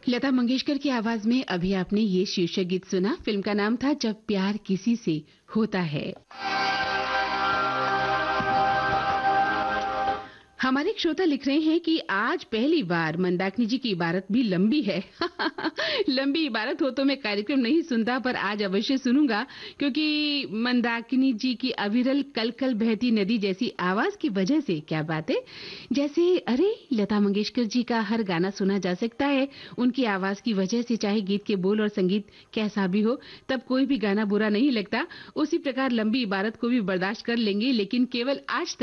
लता मंगेशकर की आवाज में अभी आपने ये शीर्षक गीत सुना। फिल्म का नाम था जब प्यार किसी से होता है। हमारे एक श्रोता लिख रहे हैं कि आज पहली बार मंदाकिनी जी की इबारत भी लंबी है। लंबी इबारत हो तो मैं कार्यक्रम नहीं सुनता, पर आज अवश्य सुनूंगा, क्योंकि मंदाकिनी जी की अविरल कल कल बहती नदी जैसी आवाज की वजह से। क्या बात है, जैसे अरे लता मंगेशकर जी का हर गाना सुना जा सकता है उनकी आवाज की वजह से, चाहे गीत के बोल और संगीत कैसा भी हो, तब कोई भी गाना बुरा नहीं लगता। उसी प्रकार लंबी इबारत को भी बर्दाश्त कर लेंगे, लेकिन केवल आज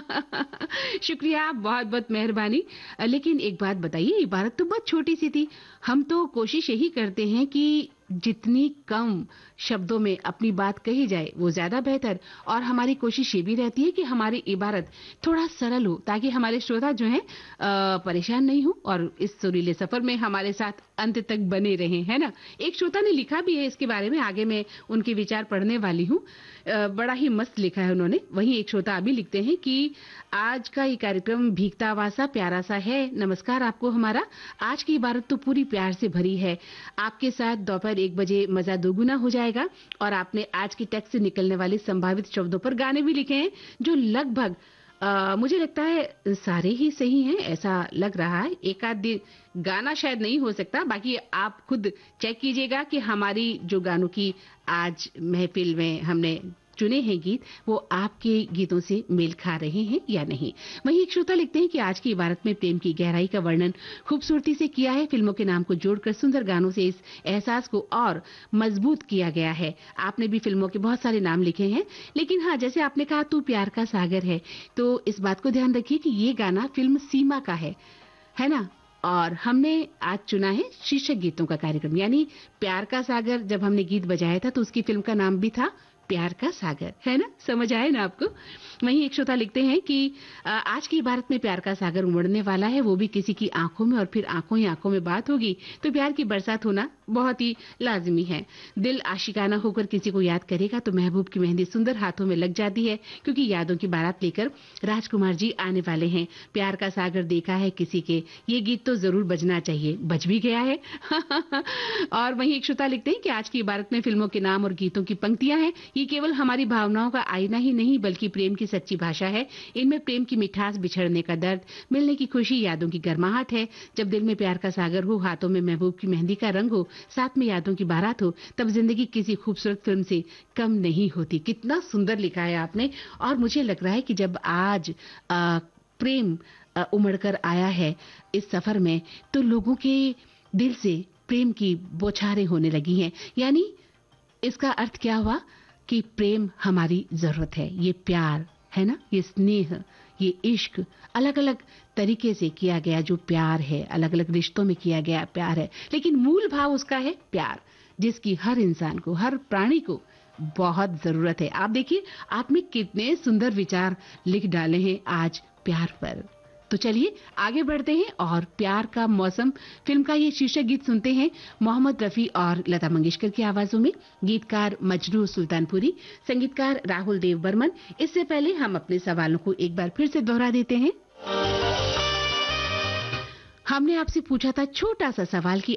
तक। शुक्रिया, बहुत बहुत मेहरबानी। लेकिन एक बात बताइए, इबारत तो बहुत छोटी सी थी। हम तो कोशिश यही करते हैं कि जितनी कम शब्दों में अपनी बात कही जाए वो ज्यादा बेहतर, और हमारी कोशिश ये भी रहती है कि हमारी इबारत थोड़ा सरल हो, ताकि हमारे श्रोता जो हैं परेशान नहीं हो और इस सुरीले सफर में हमारे साथ अंत तक बने रहें, है ना। एक श्रोता ने लिखा भी है इसके बारे में, आगे मैं उनके विचार पढ़ने वाली हूँ। बड़ा ही मस्त लिखा है उन्होंने। वहीं एक श्रोता अभी लिखते हैं कि आज का ये कार्यक्रम भीगता हुआ सा प्यारा सा है। नमस्कार आपको हमारा। आज की इबारत तो पूरी प्यार से भरी है। आपके साथ दोपहर 1 बजे मजा दोगुना हो जाएगा। और आपने आज की टेक्स्ट से निकलने वाले संभावित शब्दों पर गाने भी लिखे हैं, जो लगभग मुझे लगता है सारे ही सही हैं, ऐसा लग रहा है। एक आध गाना शायद नहीं हो सकता, बाकी आप खुद चेक कीजिएगा कि हमारी जो गानों की आज महफिल में हमने चुने हैं गीत, वो आपके गीतों से मेल खा रहे हैं या नहीं। वहीं एक श्रोता लिखते हैं कि आज की इबारत में प्रेम की गहराई का वर्णन खूबसूरती से किया है। फिल्मों के नाम को जोड़कर सुंदर गानों से इस एहसास को और मजबूत किया गया है। आपने भी फिल्मों के बहुत सारे नाम लिखे हैं, लेकिन हाँ, जैसे आपने कहा तू प्यार का सागर है, तो इस बात को ध्यान रखिए कि ये गाना फिल्म सीमा का है ना। और हमने आज चुना है शीर्षक गीतों का कार्यक्रम, यानी प्यार का सागर। जब हमने गीत बजाया था तो उसकी फिल्म का नाम भी था प्यार का सागर, है ना। समझ आए ना आपको। वहीं एक श्रोता लिखते हैं कि आज की इबारत में प्यार का सागर उमड़ने वाला है, वो भी किसी की आंखों में, और फिर आंखों ही आंखों में बात होगी तो प्यार की बरसात होना बहुत ही लाजमी है। दिल आशिकाना होकर किसी को याद करेगा तो महबूब की मेहंदी सुंदर हाथों में लग जाती है, क्योंकि यादों की बारात लेकर राजकुमार जी आने वाले हैं। प्यार का सागर देखा है किसी के, ये गीत तो जरूर बजना चाहिए, बज भी गया है। और वहीं एक श्रोता लिखते हैं कि आज की इबारत में फिल्मों के नाम और गीतों की पंक्तियां हैं। ये केवल हमारी भावनाओं का आईना ही नहीं, बल्कि प्रेम की सच्ची भाषा है। इनमें प्रेम की मिठास, बिछड़ने का दर्द, मिलने की खुशी, यादों की गर्माहट है। जब दिल में प्यार का सागर हो, हाथों में महबूब की मेहंदी का रंग हो, साथ में यादों की बारात हो, तब जिंदगी किसी खूबसूरत फिल्म से कम नहीं होती। कितना सुंदर लिखा है आपने। और मुझे लग रहा है कि जब आज प्रेम उमड़ कर आया है इस सफर में, तो लोगों के दिल से प्रेम की बौछारें होने लगी हैं। यानी इसका अर्थ क्या हुआ कि प्रेम हमारी जरूरत है। ये प्यार है ना, ये स्नेह, ये इश्क अलग अलग तरीके से किया गया जो प्यार है, अलग अलग रिश्तों में किया गया प्यार है, लेकिन मूल भाव उसका है प्यार, जिसकी हर इंसान को, हर प्राणी को बहुत जरूरत है। आप देखिए, आपने कितने सुंदर विचार लिख डाले हैं आज प्यार पर। तो चलिए आगे बढ़ते हैं और प्यार का मौसम फिल्म का ये शीर्षक गीत सुनते हैं मोहम्मद रफी और लता मंगेशकर की आवाजों में। गीतकार मजनू सुल्तानपुरी, संगीतकार राहुल देव बर्मन। इससे पहले हम अपने सवालों को एक बार फिर से दोहरा देते हैं। हमने आपसे पूछा था छोटा सा सवाल कि